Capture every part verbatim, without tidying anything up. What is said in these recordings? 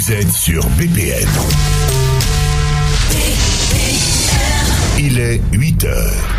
Vous êtes sur B P M. Il est huit heures.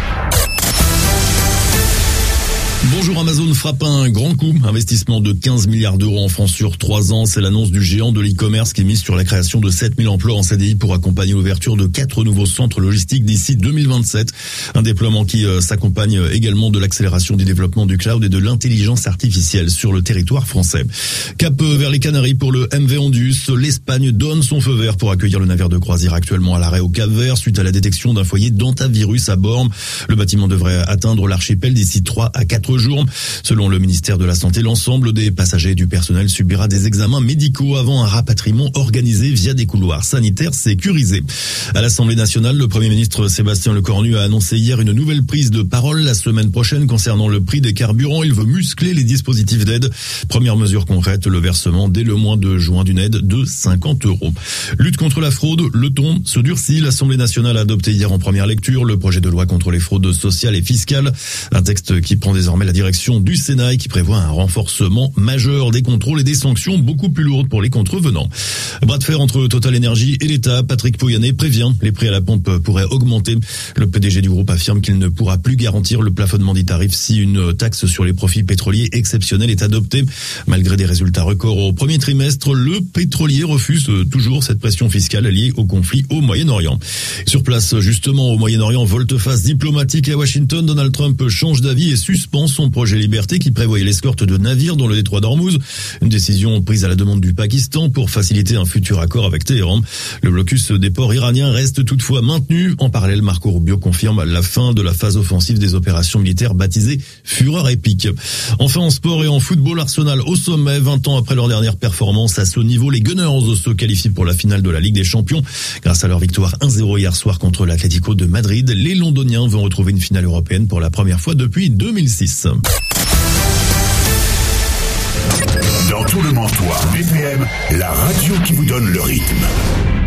Bonjour, Amazon frappe un grand coup. Investissement de quinze milliards d'euros en France sur trois ans. C'est l'annonce du géant de l'e-commerce qui mise sur la création de sept mille emplois en C D I pour accompagner l'ouverture de quatre nouveaux centres logistiques d'ici deux mille vingt-sept. Un déploiement qui euh, s'accompagne également de l'accélération du développement du cloud et de l'intelligence artificielle sur le territoire français. Cap vers les Canaries pour le M V Andus. L'Espagne donne son feu vert pour accueillir le navire de croisière actuellement à l'arrêt au Cap-Vert suite à la détection d'un foyer d'hantavirus à bord. Le bâtiment devrait atteindre l'archipel d'ici trois à quatre jours. Selon le ministère de la Santé, l'ensemble des passagers et du personnel subira des examens médicaux avant un rapatriement organisé via des couloirs sanitaires sécurisés. À l'Assemblée nationale, le Premier ministre Sébastien Lecornu a annoncé hier une nouvelle prise de parole la semaine prochaine concernant le prix des carburants. Il veut muscler les dispositifs d'aide. Première mesure concrète, le versement dès le mois de juin d'une aide de cinquante euros. Lutte contre la fraude, le ton se durcit. L'Assemblée nationale a adopté hier en première lecture le projet de loi contre les fraudes sociales et fiscales. Un texte qui prend désormais la direction du Sénat et qui prévoit un renforcement majeur des contrôles et des sanctions beaucoup plus lourdes pour les contrevenants. Bras de fer entre Total Energy et l'État. Patrick Pouyanné prévient, les prix à la pompe pourraient augmenter. Le P D G du groupe affirme qu'il ne pourra plus garantir le plafonnement des tarifs si une taxe sur les profits pétroliers exceptionnels est adoptée. Malgré des résultats records au premier trimestre, le pétrolier refuse toujours cette pression fiscale liée au conflit au Moyen-Orient. Sur place, justement, au Moyen-Orient, volte-face diplomatique à Washington, Donald Trump change d'avis et suspend son projet Liberté qui prévoyait l'escorte de navires dans le détroit d'Ormuz. Une décision prise à la demande du Pakistan pour faciliter un futur accord avec Téhéran. Le blocus des ports iraniens reste toutefois maintenu. En parallèle, Marco Rubio confirme la fin de la phase offensive des opérations militaires baptisées Fureur épique. Enfin, en sport et en football, Arsenal au sommet. vingt ans après leur dernière performance à ce niveau, les Gunners se qualifient pour la finale de la Ligue des Champions. Grâce à leur victoire un zéro hier soir contre l'Atlético de Madrid, les Londoniens vont retrouver une finale européenne pour la première fois depuis deux mille six. Dans tout le Mantois, B P M, la radio qui vous donne le rythme.